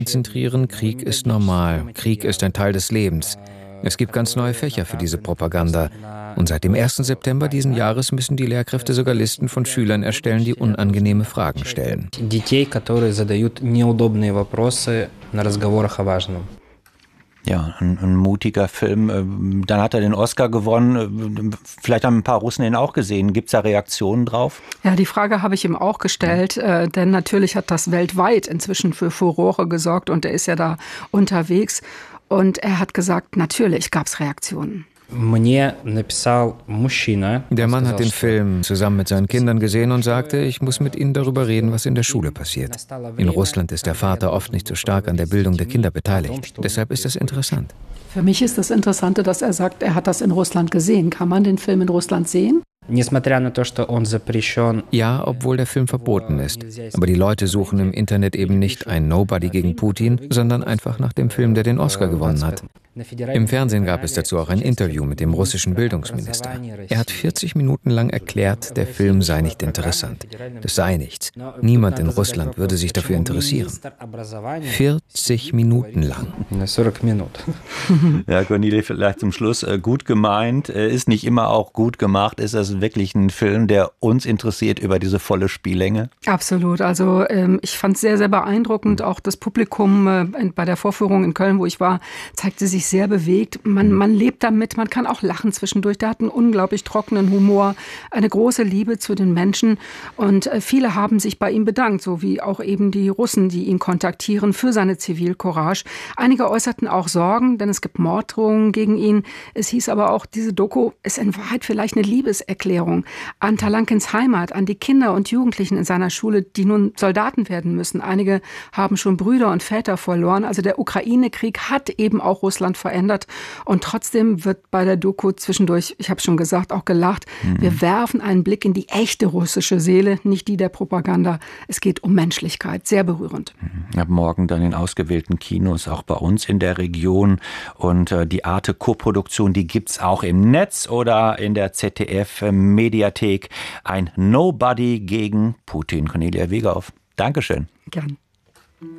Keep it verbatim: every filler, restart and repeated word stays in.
konzentrieren, Krieg ist normal, Krieg ist ein Teil des Lebens. Es gibt ganz neue Fächer für diese Propaganda. Und seit dem ersten September diesen Jahres müssen die Lehrkräfte sogar Listen von Schülern erstellen, die unangenehme Fragen stellen. Ja, ein, ein mutiger Film. Dann hat er den Oscar gewonnen. Vielleicht haben ein paar Russen ihn auch gesehen. Gibt es da Reaktionen drauf? Ja, die Frage habe ich ihm auch gestellt, äh, denn natürlich hat das weltweit inzwischen für Furore gesorgt und er ist ja da unterwegs. Und er hat gesagt, natürlich gab es Reaktionen. Der Mann hat den Film zusammen mit seinen Kindern gesehen und sagte, ich muss mit ihnen darüber reden, was in der Schule passiert. In Russland ist der Vater oft nicht so stark an der Bildung der Kinder beteiligt. Deshalb ist das interessant. Für mich ist das Interessante, dass er sagt, er hat das in Russland gesehen. Kann man den Film in Russland sehen? Ja, obwohl der Film verboten ist. Aber die Leute suchen im Internet eben nicht ein Nobody gegen Putin, sondern einfach nach dem Film, der den Oscar gewonnen hat. Im Fernsehen gab es dazu auch ein Interview mit dem russischen Bildungsminister. Er hat vierzig Minuten lang erklärt, der Film sei nicht interessant. Das sei nichts. Niemand in Russland würde sich dafür interessieren. vierzig Minuten lang. Ja, Cornelia, vielleicht zum Schluss. Gut gemeint, ist nicht immer auch gut gemacht. Ist das wirklich ein Film, der uns interessiert über diese volle Spiellänge? Absolut. Also ähm, ich fand es sehr, sehr beeindruckend. Auch das Publikum äh, bei der Vorführung in Köln, wo ich war, zeigte sich sehr bewegt. Man, man lebt damit, man kann auch lachen zwischendurch. Der hat einen unglaublich trockenen Humor, eine große Liebe zu den Menschen. Und äh, viele haben sich bei ihm bedankt, so wie auch eben die Russen, die ihn kontaktieren für seine Zivilcourage. Einige äußerten auch Sorgen, denn es gibt Morddrohungen gegen ihn. Es hieß aber auch, diese Doku ist in Wahrheit vielleicht eine Liebeserklärung an Talankins Heimat, an die Kinder und Jugendlichen in seiner Schule, die nun Soldaten werden müssen. Einige haben schon Brüder und Väter verloren. Also der Ukraine-Krieg hat eben auch Russland verändert. Und trotzdem wird bei der Doku zwischendurch, ich habe schon gesagt, auch gelacht. Mhm. Wir werfen einen Blick in die echte russische Seele, nicht die der Propaganda. Es geht um Menschlichkeit. Sehr berührend. Ab morgen dann in ausgewählten Kinos, auch bei uns in der Region. Und äh, die Arte Co-Produktion, die gibt's auch im Netz oder in der Z D F-Mediathek. Ein Nobody gegen Putin. Cornelia Wegehoff. Dankeschön. Gern.